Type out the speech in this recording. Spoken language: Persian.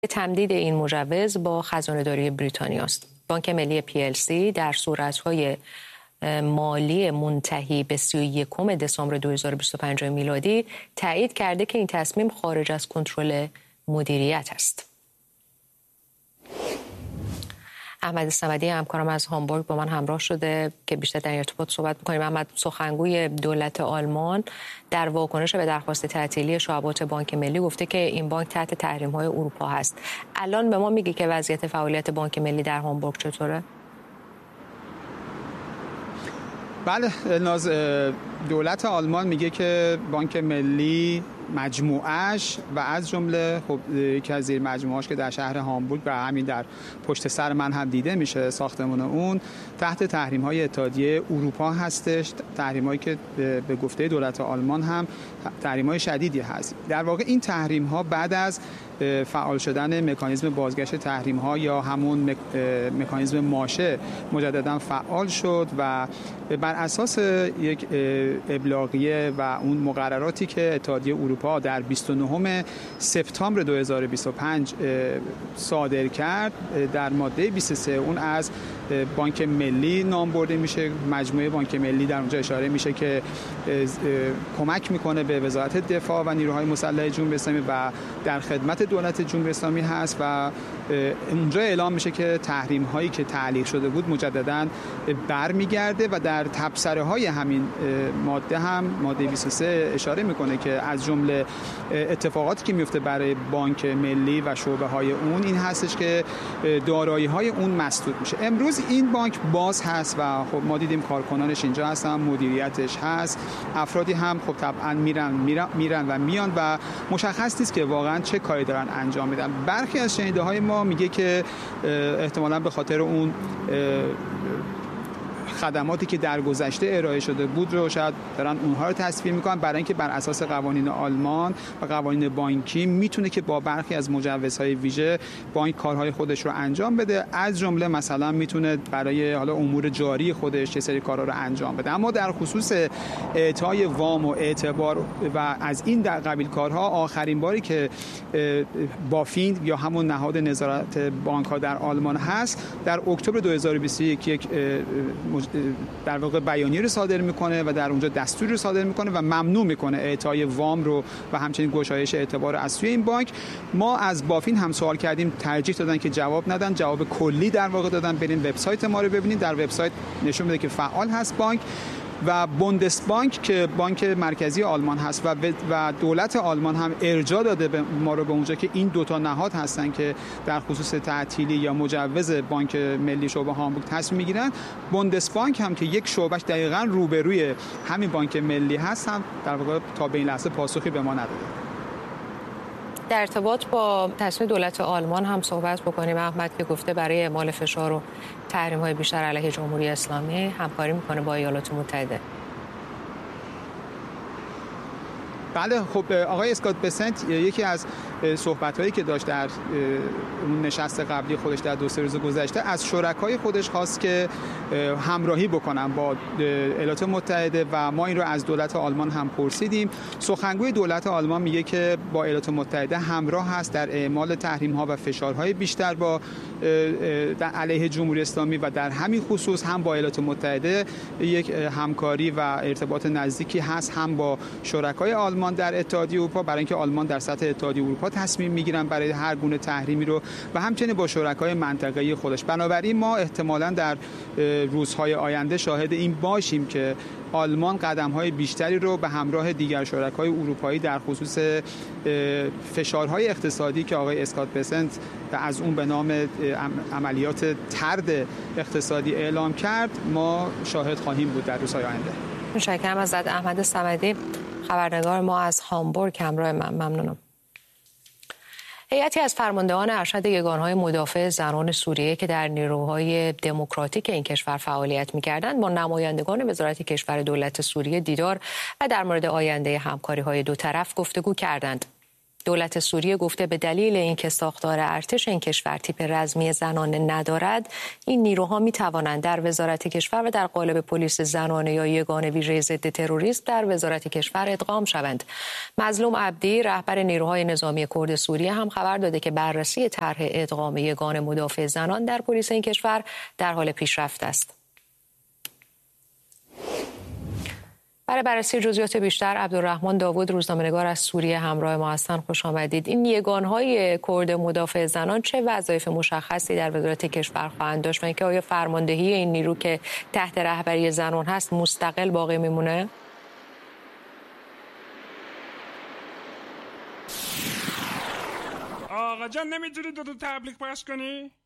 تمدید این مجوز با خزانه‌داری بریتانیا است. بانک ملی PLC در صورت‌های مالی منتهی به 31 دسامبر 2025 میلادی تایید کرده که این تصمیم خارج از کنترل مدیریت است. احمد صمدی همکارم از هامبورگ با من همراه شده که بیشتر در ارتباط صحبت می‌کنیم. احمد، سخنگوی دولت آلمان در واکنش به درخواست تعطیلی شعبات بانک ملی گفته که این بانک تحت تحریم‌های اروپا هست. الان به ما میگه که وضعیت فعالیت بانک ملی در هامبورگ چطوره؟ بله ناز، دولت آلمان میگه که بانک ملی مجموعش و از جمله خب یکی از زیر مجموعهاش که در شهر هامبورگ و همین در پشت سر من هم دیده میشه ساختمان اون تحت تحریم‌های اتحادیه اروپا هستش، تحریم‌هایی که به گفته دولت آلمان هم تحریم‌های شدیدی هست. در واقع این تحریم‌ها بعد از فعال شدن مکانیزم بازگشت تحریم‌ها یا همون مکانیزم ماشه مجددا فعال شد و بر اساس یک ابلاغیه و اون مقرراتی که اتحادیه اروپا در 29 سپتامبر 2025 صادر کرد در ماده 23 اون از بانک ملی نام برده میشه. مجموعه بانک ملی در اونجا اشاره میشه که کمک میکنه به وزارت دفاع و نیروهای مسلح جمهوری اسلامی و در خدمت دولت جمهوری اسلامی هست و اونجا اعلام میشه که تحریم هایی که تعلیق شده بود مجددا برمیگرده و در تبصره های همین ماده هم ماده 23 اشاره میکنه که از جمله اتفاقاتی که میفته برای بانک ملی و شعبه های اون این هستش که دارایی های اون مسدود میشه. امروز این بانک باز هست و خب ما دیدیم کارکنانش اینجا هستن، مدیریتش هست، افرادی هم خب طبعا میرن و میان و مشخص نیست که واقعا چه کاری دارن انجام میدن. برخی از شنیده های ما میگه که احتمالاً به خاطر اون خدماتی که در گذشته ارائه شده بود رو شاید دارن اونها رو تصویر میکنن برای اینکه بر اساس قوانین آلمان و قوانین بانکی میتونه که با برخی از مجوزهای ویژه بانک کارهای خودش رو انجام بده، از جمله مثلا میتونه برای حالا امور جاری خودش یه سری کارها رو انجام بده. اما در خصوص اعطای وام و اعتبار و از این در قبیل کارها آخرین باری که بافین یا همون نهاد نظارت بانک ها در آلمان هست در اکتبر 2021 یک در واقع بیانیه رو صادر میکنه و در اونجا دستوری رو صادر میکنه و ممنوع میکنه اعطای وام رو و همچنین گشایش اعتبار از سوی این بانک. ما از بافین هم سوال کردیم، ترجیح دادن که جواب ندن، جواب کلی در واقع دادن. برین وبسایت ما رو ببینید، در وبسایت نشون میده که فعال هست بانک و بوندسبانک که بانک مرکزی آلمان هست و دولت آلمان هم ارجاع داده به ما رو به اونجا که این دوتا نهاد هستن که در خصوص تعطیلی یا مجوز بانک ملی شعبه هامبورگ تصمیم میگیرن. بوندسبانک هم که یک شعبش دقیقاً روبروی همین بانک ملی هست هم در واقع تا به این لحظه پاسخی به ما نداده. در ارتباط با تصمیم دولت آلمان هم صحبت بکنیم. احمد که گفته برای اعمال فشار و تحریم‌های بیشتر علیه جمهوری اسلامی همکاری میکنه با ایالات متحده. بله خب آقای اسکات بسنت یکی از صحبت‌هایی که داشت در اون نشست قبلی خودش در 2-3 روز گذشته از شرکای خودش خواست که همراهی بکنن با ایالات متحده و ما این رو از دولت آلمان هم پرسیدیم. سخنگوی دولت آلمان میگه که با ایالات متحده همراه هست در اعمال تحریم‌ها و فشارهای بیشتر با در علیه جمهوری اسلامی و در همین خصوص هم با ایالات متحده یک همکاری و ارتباط نزدیکی هست، هم با شرکای آلمان در اتحادیه اروپا برای اینکه آلمان در سطح اتحادیه اروپا تصمیم میگیرن برای هر گونه تحریمی رو و همچنین با شرکای منطقه‌ای خودش. بنابراین ما احتمالاً در روزهای آینده شاهد این باشیم که آلمان قدم‌های بیشتری رو به همراه دیگر شرکای اروپایی در خصوص فشارهای اقتصادی که آقای اسکات بسنت از اون به نام عملیات طرد اقتصادی اعلام کرد ما شاهد خواهیم بود در روزهای آینده. متشکرم ازت احمد صمدی، خبرنگار ما از هامبورگ همراه من. ممنونم. هیئتی از فرماندهان ارشد یگانهای مدافع زنان سوریه که در نیروهای دموکراتیک این کشور فعالیت می‌کردند با نمایندگان وزارت کشور دولت سوریه دیدار و در مورد آینده همکاری‌های دو طرف گفتگو کردند. دولت سوریه گفته به دلیل اینکه ساختار ارتش این کشور تیپ رزمی زنانه ندارد، این نیروها می توانند در وزارت کشور و در قالب پلیس زنانه یا یگان ویژه ضد تروریسم در وزارت کشور ادغام شوند. مظلوم عبدی رهبر نیروهای نظامی کرد سوریه هم خبر داده که بررسی طرح ادغام یگان مدافع زنان در پلیس این کشور در حال پیشرفت است. برای بررسی جزئیات بیشتر عبدالرحمن داوود روزنامه‌نگار از سوریه همراه ما هستند. خوش آمدید. این یگان‌های کرد مدافع زنان چه وظایف مشخصی در وزارت کشور خواهند داشت و اینکه آیا فرماندهی این نیرو که تحت رهبری زنان هست مستقل باقی میمونه؟ آقا جان نمیتونی دو تبلیغ پخش کنی؟